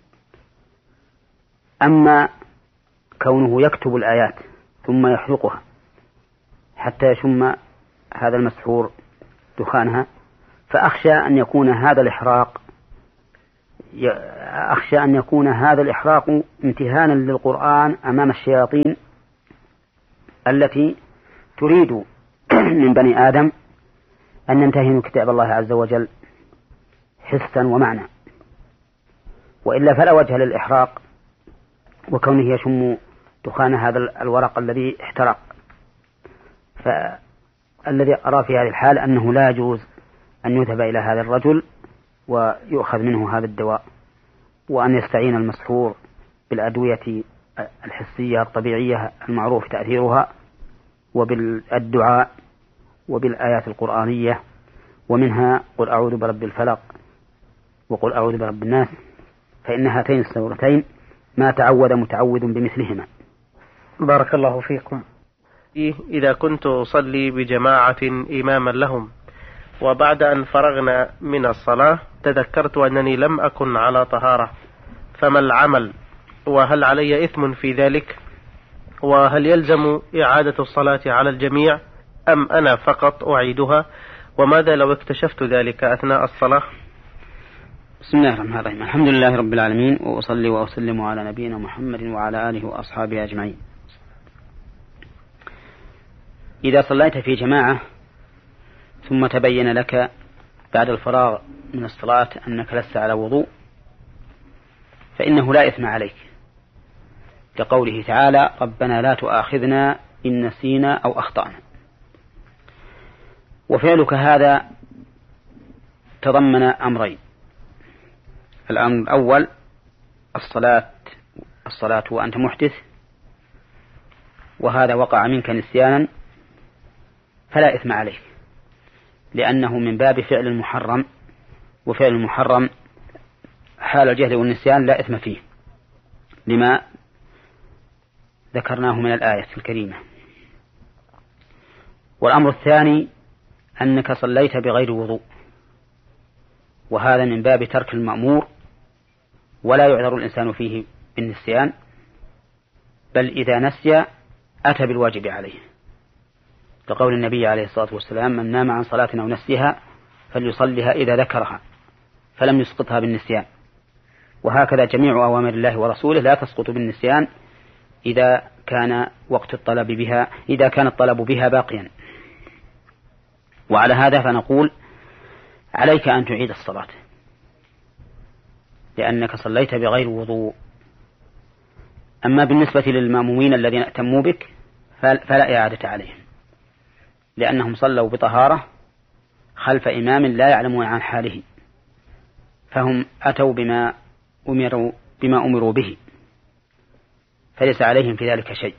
أما كونه يكتب الآيات ثم يحرقها حتى يشم هذا المسحور دخانها، فأخشى أن يكون هذا الإحراق أخشى أن يكون هذا الإحراق امتهانا للقرآن أمام الشياطين التي تريد من بني آدم أن يمتهنوا كتاب الله عز وجل حسا ومعنى، وإلا فلا وجه للإحراق وكونه يشم دخان هذا الورق الذي احترق. فالذي أرى في هذه الحال أنه لا يجوز أن يذهب إلى هذا الرجل ويؤخذ منه هذا الدواء، وأن يستعين المسحور بالأدوية الحسية الطبيعية المعروف تأثيرها، وبالدعاء، وبالآيات القرآنية، ومنها قل أعوذ برب الفلق وقل أعوذ برب الناس، فإن هاتين السورتين ما تعود متعوذ بمثلهما. بارك الله فيكم. إذا كنت أصلي بجماعة إماما لهم، وبعد أن فرغنا من الصلاة تذكرت أنني لم أكن على طهارة، فما العمل؟ وهل علي إثم في ذلك؟ وهل يلزم إعادة الصلاة على الجميع أم أنا فقط أعيدها؟ وماذا لو اكتشفت ذلك أثناء الصلاة؟ بسم الله الرحمن الرحيم. الحمد لله رب العالمين، وأصلي وأسلم على نبينا محمد وعلى آله وأصحابه أجمعين. إذا صليت في جماعة ثم تبين لك بعد الفراغ من الصلاة أنك لست على وضوء، فإنه لا إثم عليك، كقوله تعالى ربنا لا تؤاخذنا إن نسينا أو أخطأنا. وفعلك هذا تضمن أمرين: الأمر الأول الصلاة وأنت محدث، وهذا وقع منك نسيانا فلا إثم عليك، لأنه من باب فعل المحرم، وفعل المحرم حال الجهل والنسيان لا إثم فيه لما ذكرناه من الآية الكريمة. والأمر الثاني أنك صليت بغير وضوء، وهذا من باب ترك المأمور، ولا يعذر الإنسان فيه بالنسيان، بل إذا نسي أتى بالواجب عليه، كقول النبي عليه الصلاة والسلام من نام عن صلاة أو نسيها فليصلها إذا ذكرها فلم يسقطها بالنسيان. وهكذا جميع أوامر الله ورسوله لا تسقط بالنسيان إذا كان وقت الطلب بها، إذا كان الطلب بها باقيا. وعلى هذا فنقول عليك أن تعيد الصلاة لأنك صليت بغير وضوء. أما بالنسبة للمأمومين الذين ائتموا بك فلا إعادة عليهم، لأنهم صلوا بطهارة خلف إمام لا يعلمون عن حاله، فهم أتوا بما أمروا به، فليس عليهم في ذلك شيء.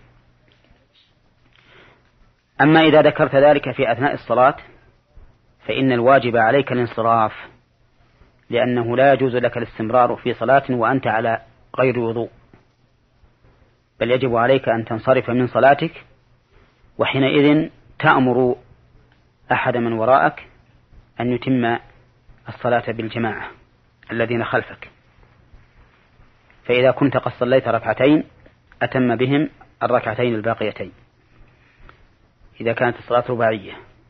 أما إذا ذكرت ذلك في أثناء الصلاة فإن الواجب عليك الانصراف، لأنه لا يجوز لك الاستمرار في صلاة وأنت على غير وضوء، بل يجب عليك أن تنصرف من صلاتك، وحينئذ تأمر أحد من وراءك أن يتم الصلاة بالجماعة الذين خلفك. فإذا كنت قد صليت ركعتين أتم بهم الركعتين الباقيتين إذا كانت الصلاة رباعية،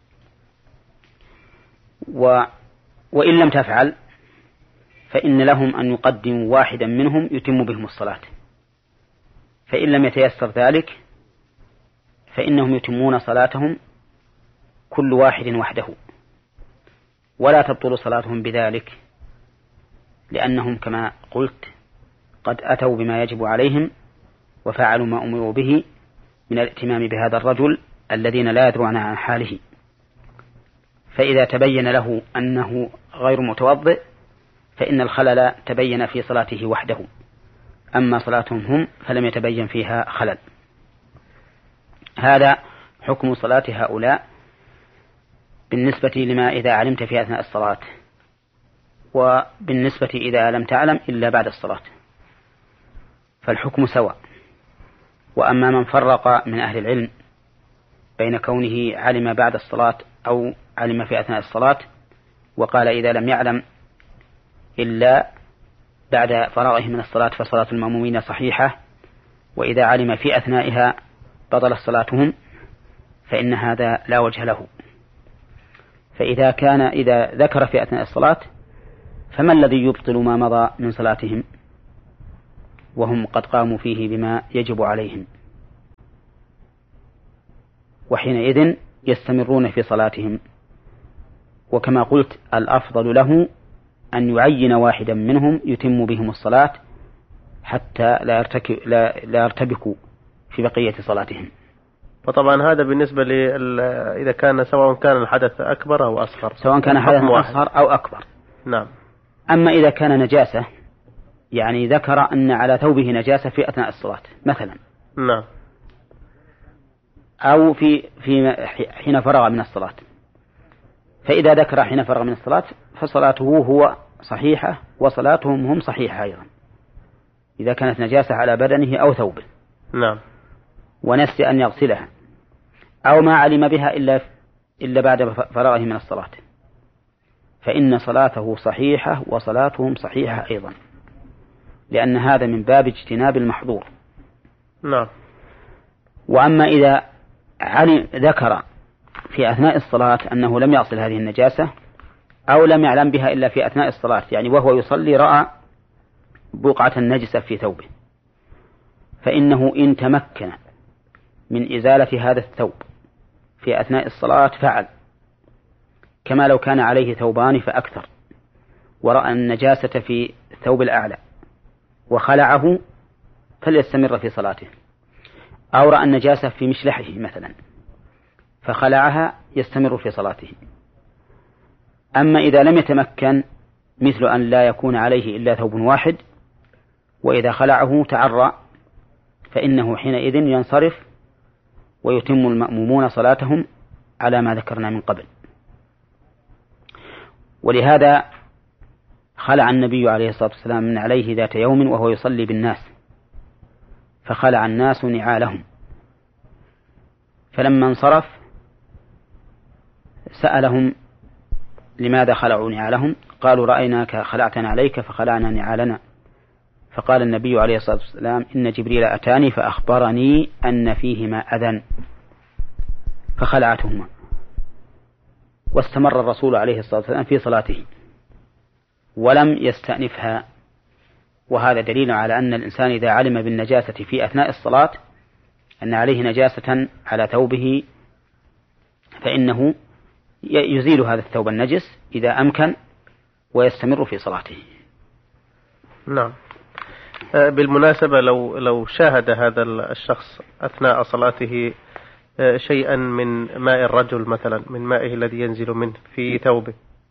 وإن لم تفعل فإن لهم أن يقدموا واحدا منهم يتم بهم الصلاة، فإن لم يتيسر ذلك فإنهم يتمون صلاتهم كل واحد وحده، ولا تبطل صلاتهم بذلك، لأنهم كما قلت قد أتوا بما يجب عليهم وفعلوا ما أمروا به من الائتمام بهذا الرجل الذين لا يدرون عن حاله. فإذا تبين له أنه غير متوضئ فإن الخلل تبين في صلاته وحده، أما صلاتهم هم فلم يتبين فيها خلل. هذا حكم صلاة هؤلاء بالنسبة لما إذا علمت في أثناء الصلاة، وبالنسبة إذا لم تعلم إلا بعد الصلاة فالحكم سواء. وأما من فرق من أهل العلم بين كونه علم بعد الصلاة أو علم في أثناء الصلاة، وقال إذا لم يعلم إلا بعد فراغه من الصلاة فصلاة المأمومين صحيحة، وإذا علم في أثنائها بطلت صلاتهم، فإن هذا لا وجه له. فإذا ذكر في أثناء الصلاة فما الذي يبطل ما مضى من صلاتهم وهم قد قاموا فيه بما يجب عليهم؟ وحينئذ يستمرون في صلاتهم. وكما قلت الأفضل له أن يعين واحدا منهم يتم بهم الصلاة حتى لا يرتبكوا في بقية صلاتهم. وطبعا هذا بالنسبة إذا كان سواء كان الحدث أكبر أو أصغر، سواء كان حدث أصغر أو أكبر. نعم. أما إذا كان نجاسة، يعني ذكر أن على ثوبه نجاسة في أثناء الصلاة مثلا، نعم، أو حين فرغ من الصلاة، فإذا ذكر حين فرغ من الصلاة فصلاته هو صحيحة وصلاتهم هم صحيحة أيضا، إذا كانت نجاسة على بدنه أو ثوبه. نعم. ونسي أن يغسلها أو ما علم بها إلا بعد فرغه من الصلاة، فإن صلاته صحيحة وصلاتهم صحيحة أيضا، لأن هذا من باب اجتناب المحظور. نعم. وأما إذا ذكر في أثناء الصلاة أنه لم يغسل هذه النجاسة أو لم يعلم بها إلا في أثناء الصلاة، يعني وهو يصلي رأى بقعة النجسة في ثوبه، فإنه إن تمكن من إزالة هذا الثوب في أثناء الصلاة فعل، كما لو كان عليه ثوبان فأكثر ورأى النجاسة في الثوب الأعلى وخلعه فليستمر في صلاته، أو رأى النجاسة في مشلحه مثلا فخلعها يستمر في صلاته. أما إذا لم يتمكن، مثل أن لا يكون عليه إلا ثوب واحد وإذا خلعه تعرى، فإنه حينئذ ينصرف ويتم المأمومون صلاتهم على ما ذكرنا من قبل. ولهذا خلع النبي عليه الصلاة والسلام من عليه ذات يوم وهو يصلي بالناس، فخلع الناس نعالهم، فلما انصرف سألهم لماذا خلعوا نعالهم؟ قالوا رأيناك خلعتنا عليك فخلعنا نعالنا. فقال النبي عليه الصلاة والسلام إن جبريل أتاني فأخبرني أن فيهما أذى فخلعتهما. واستمر الرسول عليه الصلاة والسلام في صلاته ولم يستأنفها. وهذا دليل على أن الإنسان إذا علم بالنجاسة في أثناء الصلاة أن عليه نجاسة على ثوبه فإنه يزيل هذا الثوب النجس إذا أمكن ويستمر في صلاته. نعم. بالمناسبة لو شاهد هذا الشخص أثناء صلاته شيئا من ماء الرجل مثلا، من مائه الذي ينزل منه في ثوبه،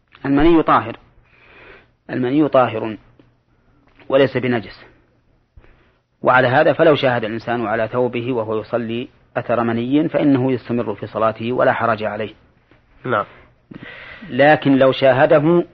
المني طاهر وليس بنجس، وعلى هذا فلو شاهد الإنسان على ثوبه وهو يصلي أثر مني فإنه يستمر في صلاته ولا حرج عليه. نعم. لكن لو شاهده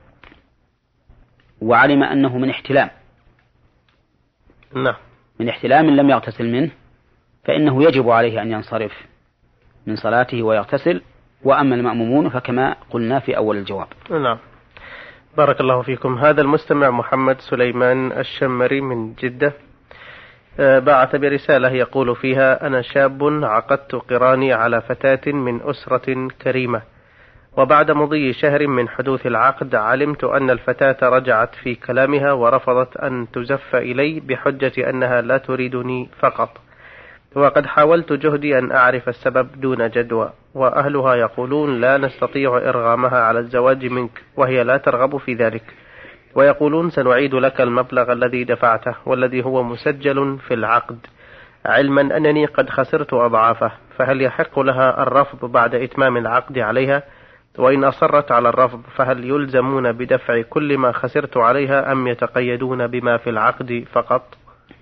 وعلم أنه من احتلام، نعم، من احتلام لم يغتسل منه، فإنه يجب عليه أن ينصرف من صلاته ويغتسل. وأما المأمومون فكما قلنا في أول الجواب. نعم. بارك الله فيكم. هذا المستمع محمد سليمان الشمري من جدة بعث برسالة يقول فيها: أنا شاب عقدت قراني على فتاة من أسرة كريمة، وبعد مضي شهر من حدوث العقد علمت أن الفتاة رجعت في كلامها ورفضت أن تزف إلي بحجة أنها لا تريدني فقط، وقد حاولت جهدي أن أعرف السبب دون جدوى، وأهلها يقولون لا نستطيع إرغامها على الزواج منك وهي لا ترغب في ذلك، ويقولون سنعيد لك المبلغ الذي دفعته والذي هو مسجل في العقد، علما أنني قد خسرت أضعافه، فهل يحق لها الرفض بعد إتمام العقد عليها؟ وإن أصرت على الرفض فهل يلزمون بدفع كل ما خسرت عليها أم يتقيدون بما في العقد فقط؟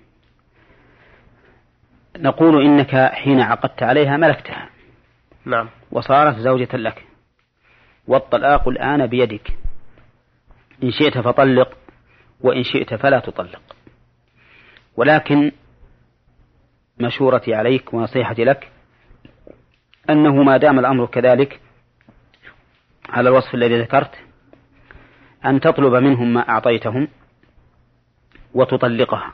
نقول إنك حين عقدت عليها ملكتها، نعم، وصارت زوجة لك، والطلاق الآن بيدك، إن شئت فطلق وإن شئت فلا تطلق. ولكن مشورتي عليك ونصيحتي لك أنه ما دام الأمر كذلك على الوصف الذي ذكرت أن تطلب منهم ما أعطيتهم وتطلقها،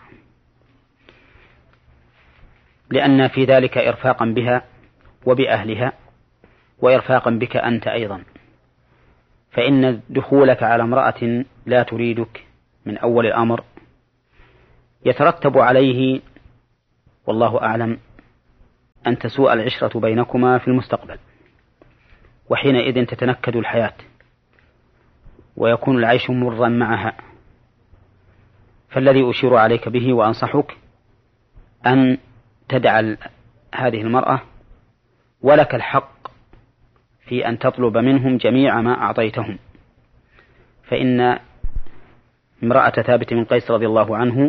لأن في ذلك إرفاقا بها وبأهلها وإرفاقا بك أنت أيضا، فإن دخولك على امرأة لا تريدك من أول الأمر يترتب عليه والله أعلم أن تسوء العشرة بينكما في المستقبل، وحينئذ تتنكد الحياة ويكون العيش مرا معها. فالذي أشير عليك به وأنصحك أن تدع هذه المرأة، ولك الحق في أن تطلب منهم جميع ما أعطيتهم. فإن امرأة ثابت بن قيس رضي الله عنه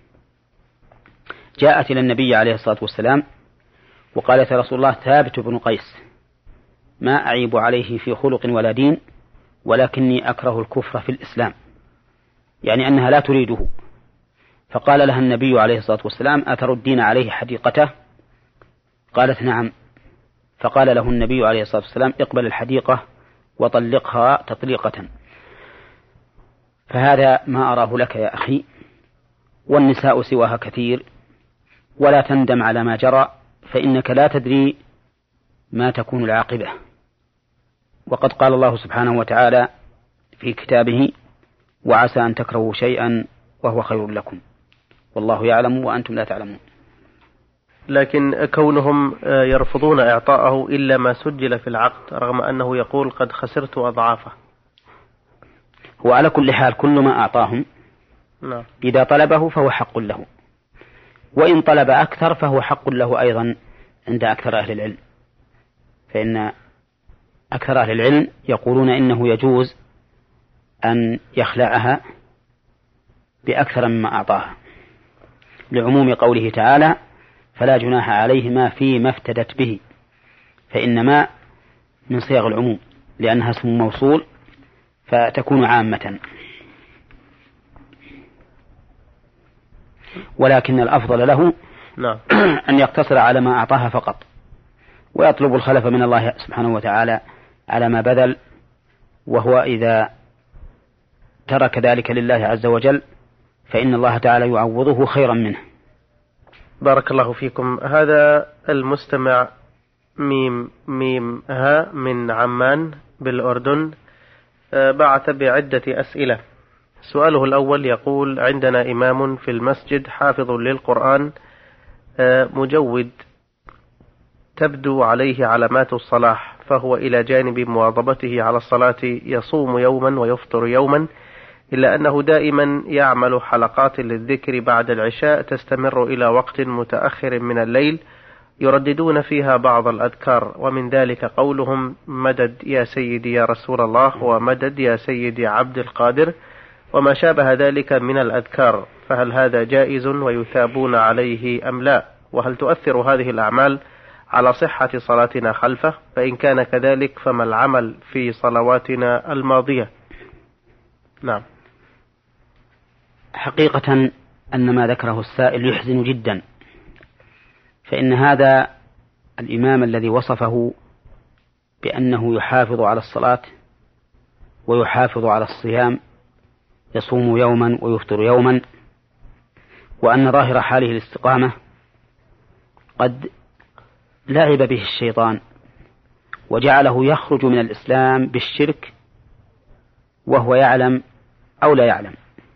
جاءت إلى النبي عليه الصلاة والسلام وقالت يا رسول الله ثابت بن قيس ما أعيب عليه في خلق ولا دين، ولكني أكره الكفر في الإسلام، يعني أنها لا تريده. فقال لها النبي عليه الصلاة والسلام أتردين عليه حديقته؟ قالت نعم. فقال له النبي عليه الصلاة والسلام اقبل الحديقة وطلقها تطليقة. فهذا ما أراه لك يا أخي، والنساء سواها كثير، ولا تندم على ما جرى، فإنك لا تدري ما تكون العاقبة. وقد قال الله سبحانه وتعالى في كتابه وعسى أن تكرهوا شيئا وهو خير لكم والله يعلم وأنتم لا تعلمون. لكن كونهم يرفضون إعطاءه إلا ما سجل في العقد رغم أنه يقول قد خسرت أضعافه. وعلى كل حال كل ما أعطاهم نعم. إذا طلبه فهو حق له، وإن طلب أكثر فهو حق له أيضا عند أكثر أهل العلم، فإن أكثر أهل العلم يقولون إنه يجوز أن يخلعها بأكثر مما أعطاها، لعموم قوله تعالى فلا جناح عليهما فيما افتدت به، فإنما من صيغ العموم لأنها اسم موصول فتكون عامة. ولكن الأفضل له أن يقتصر على ما أعطاها فقط، ويطلب الخلف من الله سبحانه وتعالى على ما بذل، وهو إذا ترك ذلك لله عز وجل فإن الله تعالى يعوضه خيرا منه. بارك الله فيكم. هذا المستمع ميم ها من عمان بالأردن بعث بعدة أسئلة. سؤاله الأول يقول عندنا إمام في المسجد حافظ للقرآن مجود تبدو عليه علامات الصلاح، فهو إلى جانب مواظبته على الصلاة يصوم يوما ويفطر يوما، إلا أنه دائما يعمل حلقات للذكر بعد العشاء تستمر إلى وقت متأخر من الليل يرددون فيها بعض الأذكار، ومن ذلك قولهم مدد يا سيدي يا رسول الله ومدد يا سيدي عبد القادر وما شابه ذلك من الأذكار، فهل هذا جائز ويثابون عليه أم لا؟ وهل تؤثر هذه الأعمال على صحة صلاتنا خلفه؟ فإن كان كذلك فما العمل في صلواتنا الماضية؟ نعم. حقيقة أن ما ذكره السائل يحزن جدا، فإن هذا الإمام الذي وصفه بأنه يحافظ على الصلاة ويحافظ على الصيام يصوم يوما ويفطر يوما، وأن ظاهر حاله الاستقامة، قد لعب به الشيطان وجعله يخرج من الإسلام بالشرك وهو يعلم أو لا يعلم.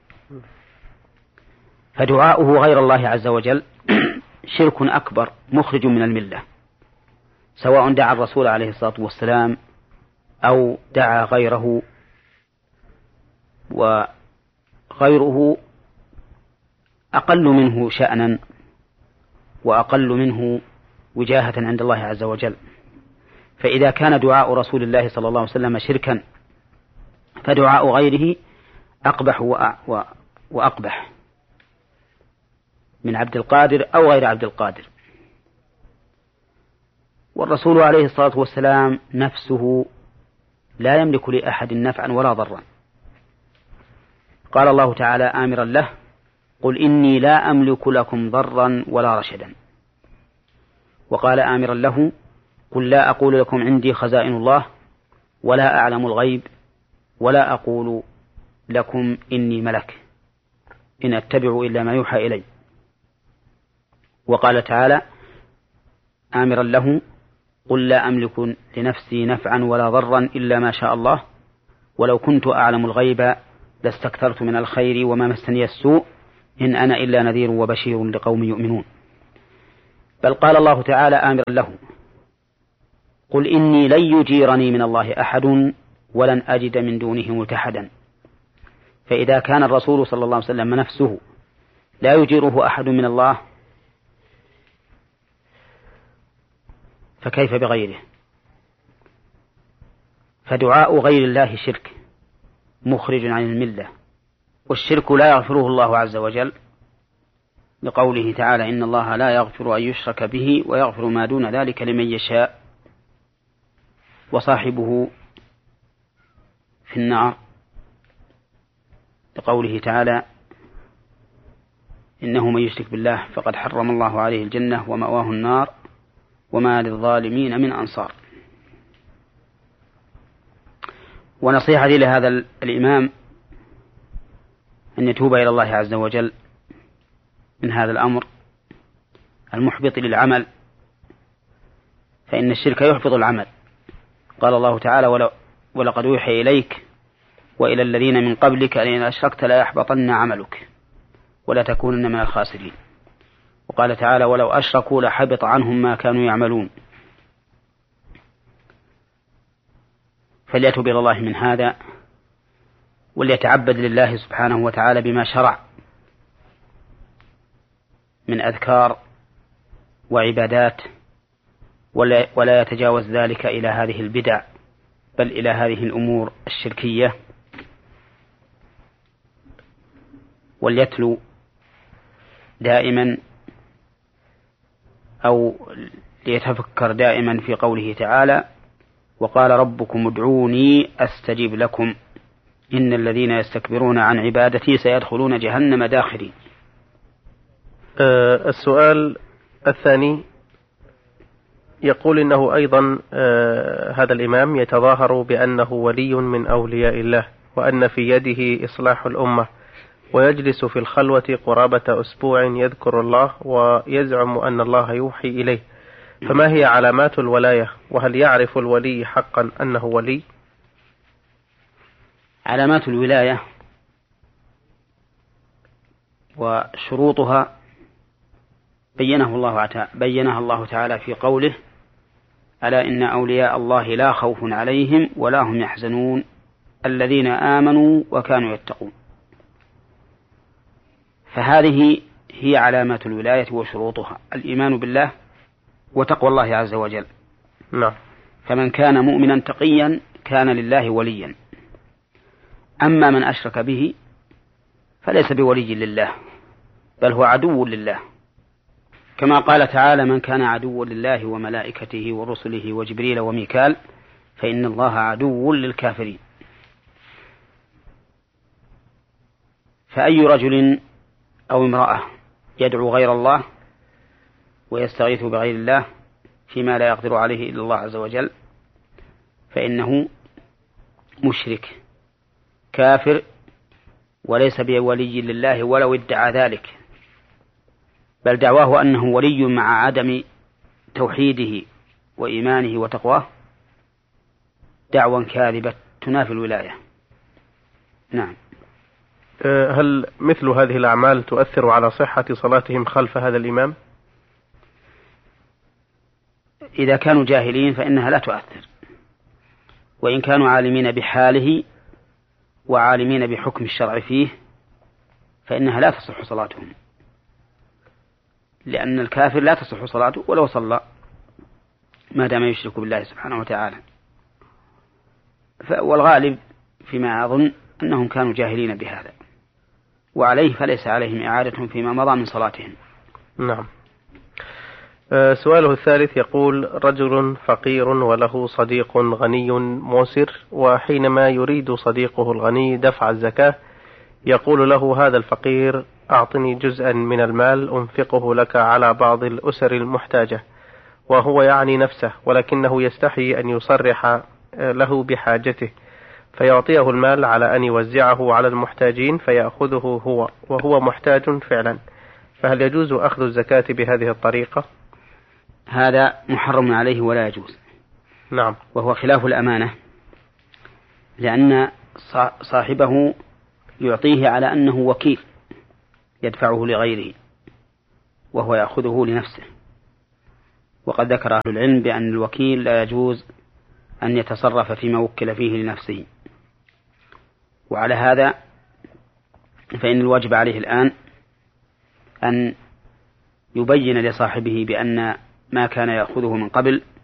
فدعاؤه غير الله عز وجل شرك أكبر مخرج من الملة، سواء دعا الرسول عليه الصلاة والسلام أو دعا غيره، وغيره أقل منه شأنا وأقل منه وجاهة عند الله عز وجل. فإذا كان دعاء رسول الله صلى الله عليه وسلم شركا فدعاء غيره أقبح وأقبح من عبد القادر أو غير عبد القادر. والرسول عليه الصلاة والسلام نفسه لا يملك لأحد نفعا ولا ضرا. قال الله تعالى آمرا له قل إني لا أملك لكم ضرا ولا رشدا. وقال آمرا له قل لا أقول لكم عندي خزائن الله ولا أعلم الغيب ولا أقول لكم إني ملك إن أتبع إلا ما يوحى إلي. وقال تعالى آمرا له قل لا أملك لنفسي نفعا ولا ضرا إلا ما شاء الله ولو كنت أعلم الغيب لاستكثرت من الخير وما مسني السوء إن أنا إلا نذير وبشير لقوم يؤمنون. بل قال الله تعالى آمرا له: قل إني لن يجيرني من الله أحد ولن أجد من دونه ملتحدا. فإذا كان الرسول صلى الله عليه وسلم نفسه لا يجيره أحد من الله فكيف بغيره؟ فدعاء غير الله شرك مخرج عن الملة، والشرك لا يغفره الله عز وجل، لقوله تعالى: إن الله لا يغفر أن يشرك به ويغفر ما دون ذلك لمن يشاء. وصاحبه في النار، لقوله تعالى: إنه من يشرك بالله فقد حرم الله عليه الجنة ومأواه النار وما للظالمين من أنصار. ونصيحتي لهذا الإمام أن يتوب إلى الله عز وجل من هذا الأمر المحبط للعمل، فإن الشرك يحبط العمل. قال الله تعالى: ولقد أوحي إليك وإلى الذين من قبلك لئن أشركت لا يحبطن عملك ولا تكونن من الخاسرين. وقال تعالى: ولو أشركوا لحبط عنهم ما كانوا يعملون. فليتوب إلى الله من هذا، وليتعبد لله سبحانه وتعالى بما شرع من أذكار وعبادات، ولا يتجاوز ذلك إلى هذه البدع، بل إلى هذه الأمور الشركية. وليتلو دائما أو ليتفكر دائما في قوله تعالى: وقال ربكم ادعوني أستجب لكم إن الذين يستكبرون عن عبادتي سيدخلون جهنم داخرين. السؤال الثاني يقول إنه أيضا هذا الإمام يتظاهر بأنه ولي من أولياء الله، وأن في يده إصلاح الأمة، ويجلس في الخلوة قرابة أسبوع يذكر الله ويزعم أن الله يوحي إليه، فما هي علامات الولاية؟ وهل يعرف الولي حقا أنه ولي؟ علامات الولاية وشروطها بينها الله تعالى في قوله: ألا إن أولياء الله لا خوف عليهم ولا هم يحزنون الذين آمنوا وكانوا يتقون. فهذه هي علامات الولاية وشروطها: الإيمان بالله وتقوى الله عز وجل. نعم. فمن كان مؤمنا تقيا كان لله وليا. أما من أشرك به فليس بولي لله، بل هو عدو لله، كما قال تعالى: من كان عدوا لله وملائكته ورسله وجبريل وميكال فإن الله عدو للكافرين. فأي رجل أو امرأة يدعو غير الله ويستغيث بغير الله فيما لا يقدر عليه إلا الله عز وجل فإنه مشرك كافر، وليس بولي لله ولو ادعى ذلك، بل دعواه أنه ولي مع عدم توحيده وإيمانه وتقواه دعوى كاذبة تنافي الولاية. نعم. هل مثل هذه الأعمال تؤثر على صحة صلاتهم خلف هذا الإمام؟ إذا كانوا جاهلين فإنها لا تؤثر، وإن كانوا عالمين بحاله وعالمين بحكم الشرع فيه فإنها لا تصح صلاتهم، لأن الكافر لا تصح صلاته ولو صلى ما دام يشرك بالله سبحانه وتعالى. والغالب فيما أظن أنهم كانوا جاهلين بهذا، وعليه فليس عليهم إعادة فيما مضى من صلاتهم. نعم. سؤاله الثالث يقول: رجل فقير وله صديق غني موسر، وحينما يريد صديقه الغني دفع الزكاة يقول له هذا الفقير: أعطني جزءا من المال أنفقه لك على بعض الأسر المحتاجة، وهو يعني نفسه، ولكنه يستحي أن يصرح له بحاجته، فيعطيه المال على أن يوزعه على المحتاجين فيأخذه هو وهو محتاج فعلا، فهل يجوز أخذ الزكاة بهذه الطريقة؟ هذا محرم عليه ولا يجوز. نعم. وهو خلاف الأمانة، لأن صاحبه يعطيه على أنه وكيل يدفعه لغيره وهو يأخذه لنفسه. وقد ذكر أهل العلم بأن الوكيل لا يجوز أن يتصرف فيما وكل فيه لنفسه. وعلى هذا فإن الواجب عليه الآن أن يبين لصاحبه بأن ما كان يأخذه من قبل